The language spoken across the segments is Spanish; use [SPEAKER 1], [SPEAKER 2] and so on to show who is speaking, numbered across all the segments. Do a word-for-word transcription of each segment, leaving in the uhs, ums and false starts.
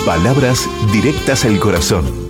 [SPEAKER 1] Palabras directas al corazón.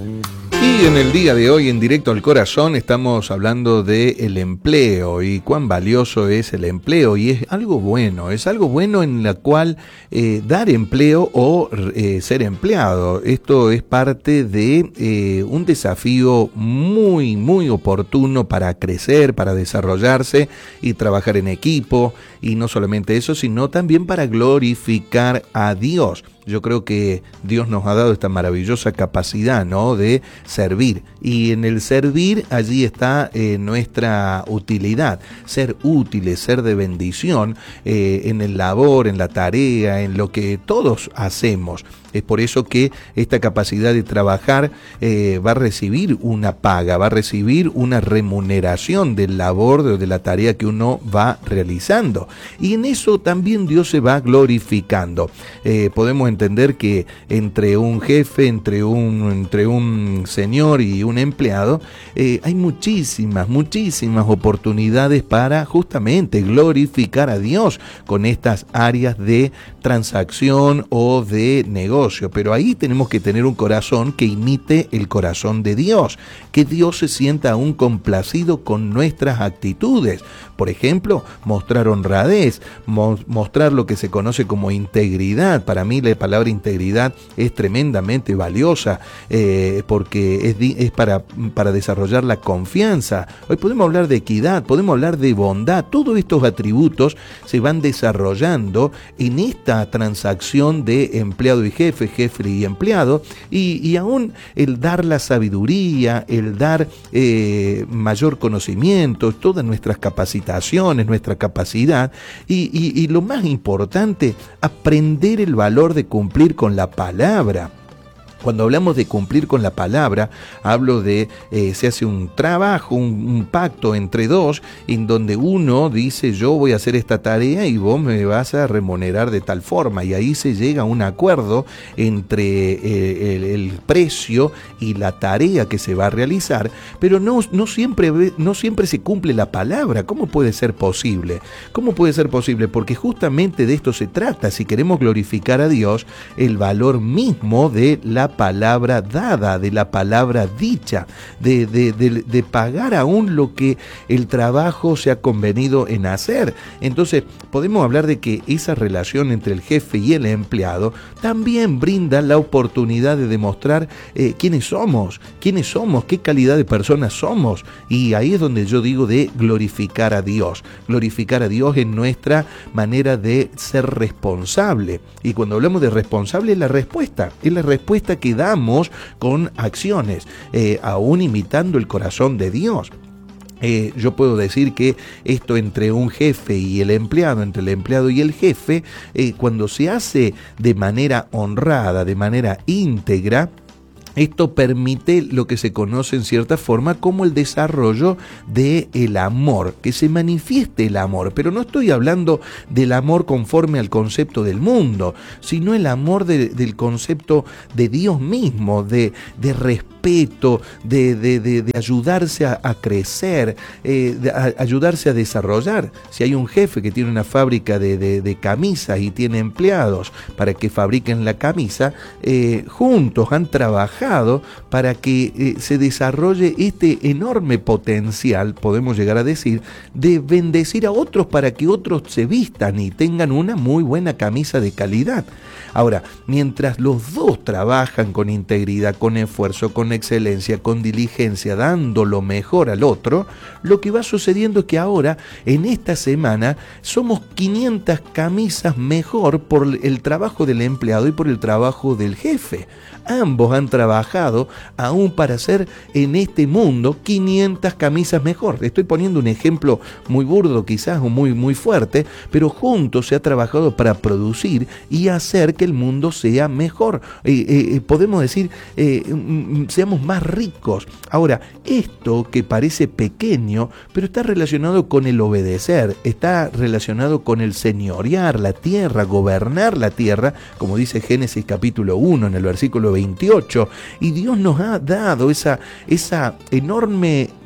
[SPEAKER 2] Y en el día de hoy, en Directo al Corazón, estamos hablando del empleo y cuán valioso es el empleo. Y es algo bueno, es algo bueno en la cual eh, dar empleo o eh, ser empleado. Esto es parte de eh, un desafío muy, muy oportuno para crecer, para desarrollarse y trabajar en equipo. Y no solamente eso, sino también para glorificar a Dios. Yo creo que Dios nos ha dado esta maravillosa capacidad, ¿no?, de servir. Y en el servir, allí está eh, nuestra utilidad. Ser útiles, ser de bendición eh, en el labor, en la tarea, en lo que todos hacemos. Es por eso que esta capacidad de trabajar eh, va a recibir una paga, va a recibir una remuneración del labor, de, de la tarea que uno va realizando. Y en eso también Dios se va glorificando. Eh, podemos entender que entre un jefe, entre un, entre un señor y un empleado, eh, hay muchísimas, muchísimas oportunidades para justamente glorificar a Dios con estas áreas de transacción o de negocio. Pero ahí tenemos que tener un corazón que imite el corazón de Dios, que Dios se sienta aún complacido con nuestras actitudes. Por ejemplo, mostrar honradez, mo- mostrar lo que se conoce como integridad. Para mí la palabra integridad es tremendamente valiosa eh, porque es, di- es para, para desarrollar la confianza. Hoy podemos hablar de equidad, podemos hablar de bondad. Todos estos atributos se van desarrollando en esta transacción de empleado y jefe, jefe y empleado, y, y aún el dar la sabiduría, el dar eh, mayor conocimiento, todas nuestras capacitaciones, nuestra capacidad y, y, y lo más importante, aprender el valor de cumplir con la palabra. Cuando hablamos de cumplir con la palabra, hablo de, eh, se hace un trabajo, un, un pacto entre dos, en donde uno dice, yo voy a hacer esta tarea y vos me vas a remunerar de tal forma, y ahí se llega a un acuerdo entre eh, el, el precio y la tarea que se va a realizar, pero no, no, siempre, no siempre se cumple la palabra. ¿Cómo puede ser posible? ¿Cómo puede ser posible? Porque justamente de esto se trata. Si queremos glorificar a Dios, el valor mismo de la palabra dada, de la palabra dicha, de, de, de, de pagar aún lo que el trabajo se ha convenido en hacer. Entonces podemos hablar de que esa relación entre el jefe y el empleado también brinda la oportunidad de demostrar eh, quiénes somos, quiénes somos, qué calidad de personas somos. Y ahí es donde yo digo de glorificar a Dios, glorificar a Dios en nuestra manera de ser responsable. Y cuando hablamos de responsable, es la respuesta, es la respuesta que damos con acciones, eh, aún imitando el corazón de Dios. Eh, yo puedo decir que esto entre un jefe y el empleado, entre el empleado y el jefe, eh, cuando se hace de manera honrada, de manera íntegra, esto permite lo que se conoce en cierta forma como el desarrollo del amor, que se manifieste el amor. Pero no estoy hablando del amor conforme al concepto del mundo, sino el amor de, del concepto de Dios mismo, de, de respeto, de, de, de, de ayudarse a, a crecer, eh, de a, ayudarse a desarrollar. Si hay un jefe que tiene una fábrica de, de, de camisas y tiene empleados para que fabriquen la camisa, eh, juntos han trabajado para que eh, se desarrolle este enorme potencial, podemos llegar a decir, de bendecir a otros para que otros se vistan y tengan una muy buena camisa de calidad. Ahora, mientras los dos trabajan con integridad, con esfuerzo, con excelencia, con diligencia, dando lo mejor al otro, lo que va sucediendo es que ahora, en esta semana, somos quinientas camisas mejor por el trabajo del empleado y por el trabajo del jefe. Ambos han trabajado aún para hacer en este mundo quinientas camisas mejor. Estoy poniendo un ejemplo muy burdo quizás o muy, muy fuerte, pero juntos se ha trabajado para producir y hacer que el mundo sea mejor. Eh, eh, podemos decir, eh, seamos más ricos. Ahora, esto que parece pequeño, pero está relacionado con el obedecer, está relacionado con el señorear la tierra, gobernar la tierra, como dice Génesis capítulo uno en el versículo veintiocho, y Dios nos ha dado esa, esa enorme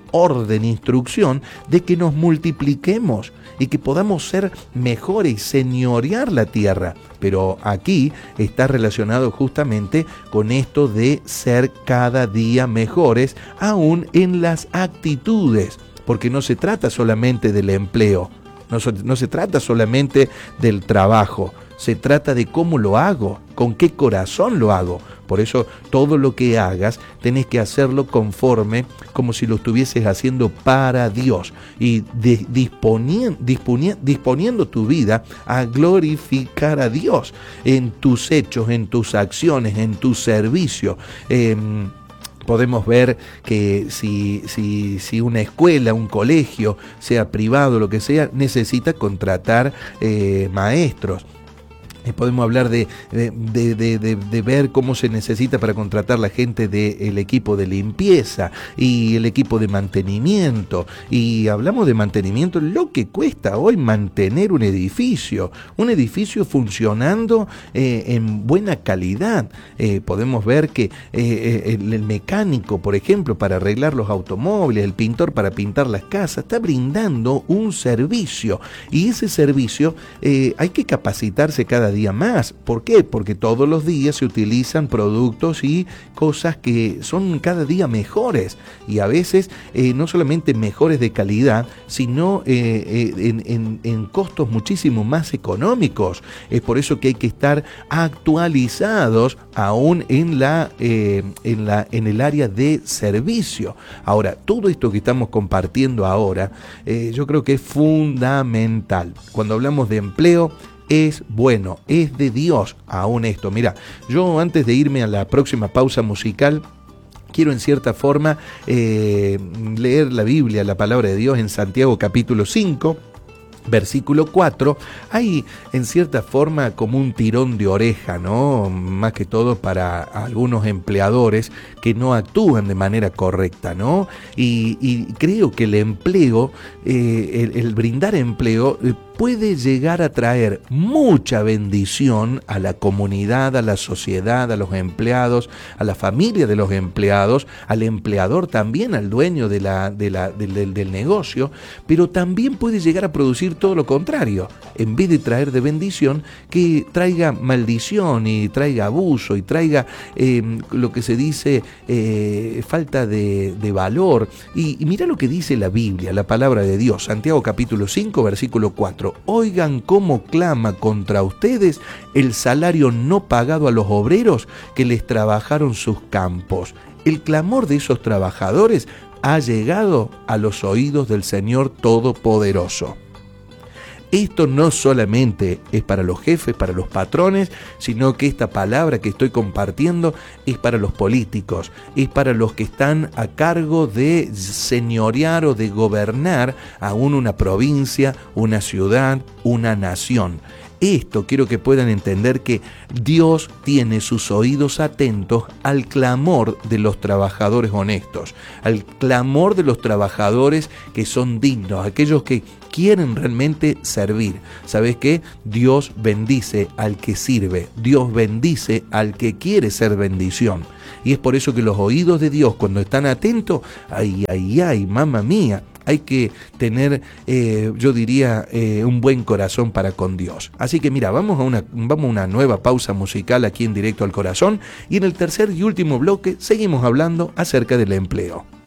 [SPEAKER 2] orden, instrucción de que nos multipliquemos y que podamos ser mejores y señorear la tierra. Pero aquí está relacionado justamente con esto de ser cada día mejores, aún en las actitudes, porque no se trata solamente del empleo, no, so, no se trata solamente del trabajo, se trata de cómo lo hago, con qué corazón lo hago. Por eso todo lo que hagas tenés que hacerlo conforme, como si lo estuvieses haciendo para Dios y de, disponiendo, disponiendo, disponiendo tu vida a glorificar a Dios en tus hechos, en tus acciones, en tu servicio. Eh, Podemos ver que si, si, si una escuela, un colegio, sea privado, lo que sea, necesita contratar eh, maestros. Eh, podemos hablar de, de, de, de, de ver cómo se necesita para contratar la gente del equipo de limpieza y el equipo de mantenimiento. Y hablamos de mantenimiento, lo que cuesta hoy mantener un edificio, un edificio funcionando eh, en buena calidad. Eh, podemos ver que eh, el, el mecánico, por ejemplo, para arreglar los automóviles, el pintor para pintar las casas, está brindando un servicio. Y ese servicio eh, hay que capacitarse cada día más. ¿Por qué? Porque todos los días se utilizan productos y cosas que son cada día mejores y a veces eh, no solamente mejores de calidad, sino eh, eh, en, en, en costos muchísimo más económicos. Es por eso que hay que estar actualizados aún en la, eh, en la, en el área de servicio. Ahora, todo esto que estamos compartiendo ahora, eh, yo creo que es fundamental. Cuando hablamos de empleo, es bueno, es de Dios aún esto. Mira, yo antes de irme a la próxima pausa musical, quiero en cierta forma eh, leer la Biblia, la palabra de Dios en Santiago capítulo cinco, versículo cuatro. Hay en cierta forma como un tirón de oreja, ¿no? Más que todo para algunos empleadores que no actúan de manera correcta, ¿no? Y, y creo que el empleo, eh, el, el brindar empleo, eh, puede llegar a traer mucha bendición a la comunidad, a la sociedad, a los empleados, a la familia de los empleados, al empleador también, al dueño de la, de la, del, del, del negocio, pero también puede llegar a producir todo lo contrario. En vez de traer de bendición, que traiga maldición y traiga abuso y traiga eh, lo que se dice eh, falta de, de valor. Y, y mira lo que dice la Biblia, la palabra de Dios, Santiago capítulo cinco, versículo cuatro. Oigan cómo clama contra ustedes el salario no pagado a los obreros que les trabajaron sus campos. El clamor de esos trabajadores ha llegado a los oídos del Señor Todopoderoso. Esto no solamente es para los jefes, para los patrones, sino que esta palabra que estoy compartiendo es para los políticos, es para los que están a cargo de señorear o de gobernar aún una provincia, una ciudad, una nación. Esto quiero que puedan entender que Dios tiene sus oídos atentos al clamor de los trabajadores honestos, al clamor de los trabajadores que son dignos, aquellos que quieren realmente servir. ¿Sabes qué? Dios bendice al que sirve, Dios bendice al que quiere ser bendición. Y es por eso que los oídos de Dios, cuando están atentos, ay, ay, ay, mamá mía, hay que tener, eh, yo diría, eh, un buen corazón para con Dios. Así que mira, vamos a, una, vamos a una nueva pausa musical aquí en Directo al Corazón y en el tercer y último bloque seguimos hablando acerca del empleo.